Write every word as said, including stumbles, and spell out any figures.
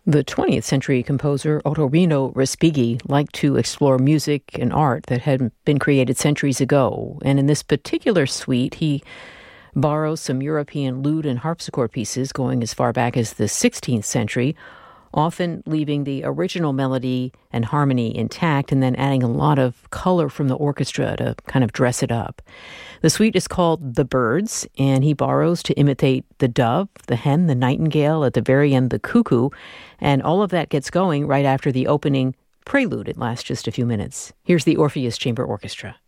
The twentieth century composer Ottorino Respighi liked to explore music and art that had been created centuries ago. And in this particular suite, he borrows some European lute and harpsichord pieces going as far back as the sixteenth century, often leaving the original melody and harmony intact and then adding a lot of color from the orchestra to kind of dress it up. The suite is called The Birds, and he borrows to imitate the dove, the hen, the nightingale, at the very end, the cuckoo, and all of that gets going right after the opening prelude. It lasts just a few minutes. Here's the Orpheus Chamber Orchestra.